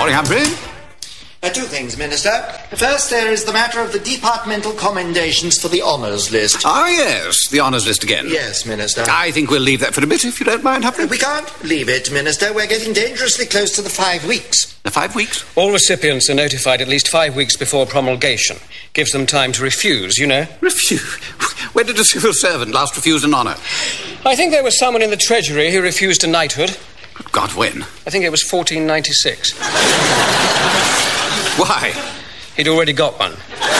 morning, Humphrey. Two things, Minister. First, there is the matter of the departmental commendations for the honours list. Ah, yes, the honours list again. Yes, Minister. I think we'll leave that for a bit, if you don't mind, Humphrey. We can't leave it, Minister. We're getting dangerously close to the 5 weeks. The 5 weeks? All recipients are notified at least 5 weeks before promulgation. Gives them time to refuse, you know. Refuse? When did a civil servant last refuse an honour? I think there was someone in the Treasury who refused a knighthood. Good God, when? I think it was 1496. Why? He'd already got one.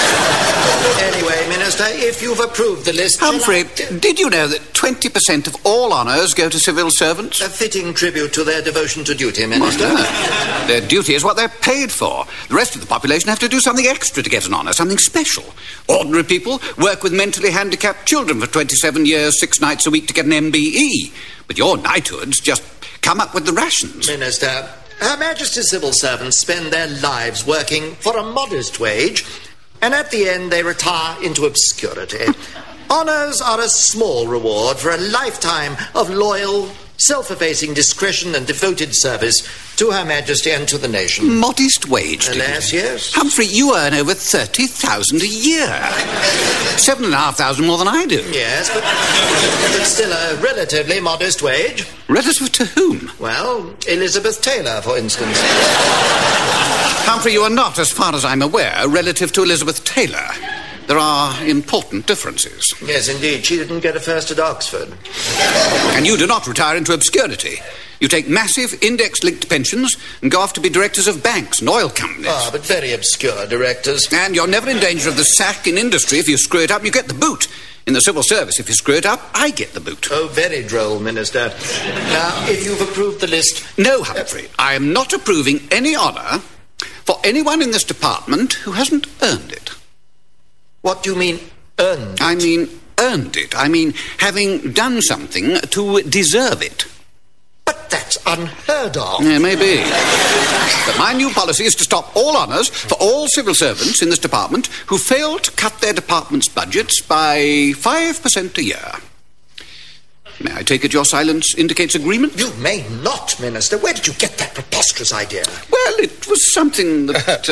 Anyway, Minister, if you've approved the list... Humphrey, did you know that 20% of all honours go to civil servants? A fitting tribute to their devotion to duty, Minister. Well, their duty is what they're paid for. The rest of the population have to do something extra to get an honour, something special. Ordinary people work with mentally handicapped children for 27 years, 6 nights a week to get an MBE. But your knighthoods just come up with the rations. Minister, Her Majesty's civil servants spend their lives working for a modest wage, and at the end they retire into obscurity. Honours are a small reward for a lifetime of loyal, self-effacing discretion and devoted service to Her Majesty and to the nation. Modest wage, Alas, yes. Humphrey, you earn over 30,000 a year. 7,500 more than I do. Yes, but still a relatively modest wage. Relative to whom? Well, Elizabeth Taylor, for instance. Humphrey, you are not, as far as I'm aware, relative to Elizabeth Taylor. There are important differences. Yes, indeed. She didn't get a first at Oxford. And you do not retire into obscurity. You take massive index-linked pensions and go off to be directors of banks and oil companies. Ah, but very obscure directors. And you're never in danger of the sack in industry. If you screw it up, you get the boot. In the civil service, if you screw it up, I get the boot. Oh, very droll, Minister. Now, if you've approved the list... No, Humphrey, I am not approving any honour for anyone in this department who hasn't earned it. What do you mean, earned it? I mean, earned it. I mean, having done something to deserve it. But that's unheard of. Yeah, maybe. But my new policy is to stop all honours for all civil servants in this department who fail to cut their department's budgets by 5% a year. May I take it your silence indicates agreement? You may not, Minister. Where did you get that preposterous idea? Well, it was something that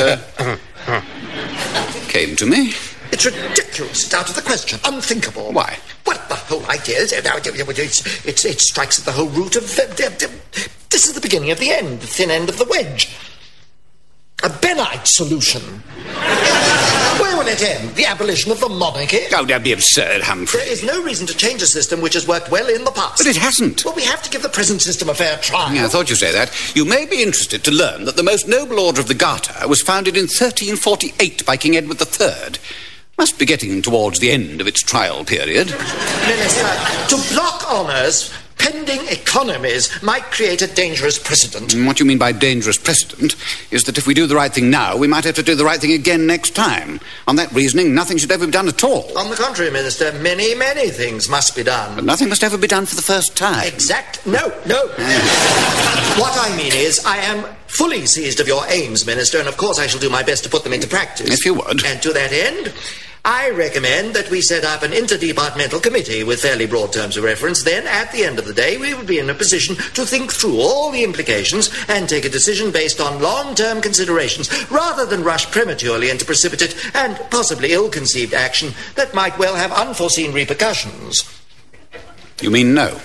came to me. It's ridiculous. It's out of the question. Unthinkable. Why? Well, the whole idea is... It strikes at the whole root of... This is the beginning of the end, the thin end of the wedge. A Benite solution. Where will it end? The abolition of the monarchy? Oh, don't be absurd, Humphrey. There is no reason to change a system which has worked well in the past. But it hasn't. Well, we have to give the present system a fair trial. Yeah, I thought you'd say that. You may be interested to learn that the most noble order of the Garter was founded in 1348 by King Edward III. Must be getting towards the end of its trial period. Minister, to block honours pending economies might create a dangerous precedent. What you mean by dangerous precedent is that if we do the right thing now, we might have to do the right thing again next time. On that reasoning, nothing should ever be done at all. On the contrary, Minister, many, many things must be done. But nothing must ever be done for the first time. No. What I mean is, I am fully seized of your aims, Minister, and of course I shall do my best to put them into practice. If you would. And to that end, I recommend that we set up an interdepartmental committee with fairly broad terms of reference. Then, at the end of the day, we will be in a position to think through all the implications and take a decision based on long-term considerations, rather than rush prematurely into precipitate and possibly ill-conceived action that might well have unforeseen repercussions. You mean no?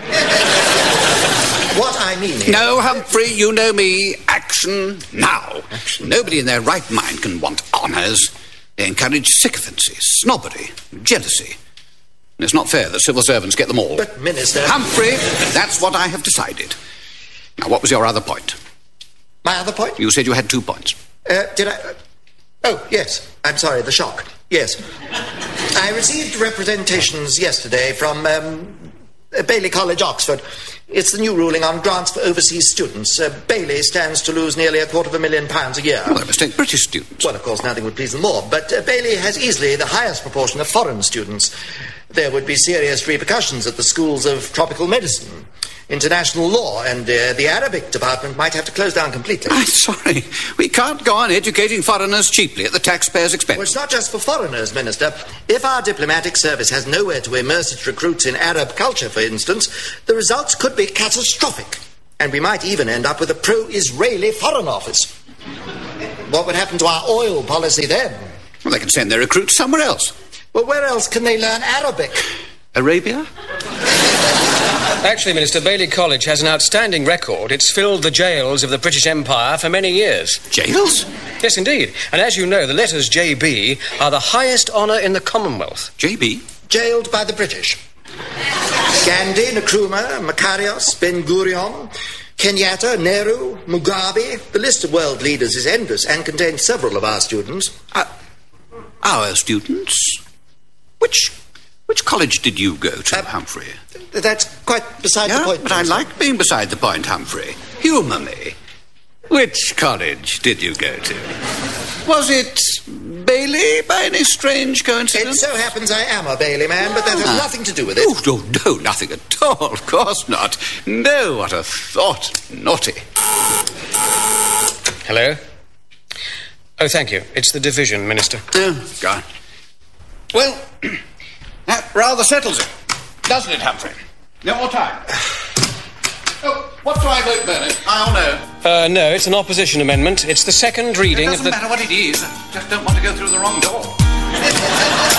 What I mean is... No, Humphrey, you know me. Action now. Nobody in their right mind can want honours. They encourage sycophancy, snobbery, jealousy. And it's not fair that civil servants get them all. But, Minister... Humphrey, that's what I have decided. Now, what was your other point? My other point? You said you had 2 points. Did I... Oh, yes. I'm sorry, the shock. Yes. I received representations yesterday from, Bailey College, Oxford. It's the new ruling on grants for overseas students. Bailey stands to lose nearly £250,000 a year. Well, they must take British students. Well, of course, nothing would please them more. But Bailey has easily the highest proportion of foreign students. There would be serious repercussions at the schools of tropical medicine, international law, and the Arabic department might have to close down completely. I'm sorry. We can't go on educating foreigners cheaply at the taxpayer's expense. Well, it's not just for foreigners, Minister. If our diplomatic service has nowhere to immerse its recruits in Arab culture, for instance, the results could be catastrophic. And we might even end up with a pro-Israeli foreign office. What would happen to our oil policy then? Well, they can send their recruits somewhere else. Well, where else can they learn Arabic? Arabia? Actually, Minister, Bailey College has an outstanding record. It's filled the jails of the British Empire for many years. Jails? Yes, indeed. And as you know, the letters JB are the highest honour in the Commonwealth. JB? Jailed by the British. Gandhi, Nkrumah, Makarios, Ben-Gurion, Kenyatta, Nehru, Mugabe. The list of world leaders is endless and contains several of our students. Our students? Which college did you go to, Humphrey? That's quite beside the point. But I like being beside the point, Humphrey. Humour me. Which college did you go to? Was it Bailey, by any strange coincidence? It so happens I am a Bailey man, but that has nothing to do with it. Oh, no, nothing at all. Of course not. No, what a thought. Naughty. Hello? Oh, thank you. It's the division, Minister. Oh, God. Well, that rather settles it, doesn't it, Humphrey? No more time. Oh, what do I vote, Bernard? I'll know. No, it's an opposition amendment. It's the second reading It doesn't matter what it is. I just don't want to go through the wrong door.